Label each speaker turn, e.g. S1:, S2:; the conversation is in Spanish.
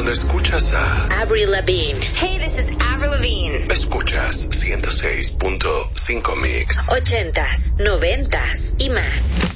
S1: Cuando escuchas a
S2: Avril Lavigne.
S3: Hey, this is Avril Lavigne.
S1: Escuchas 106.5 Mix.
S2: 80s, 90s y más.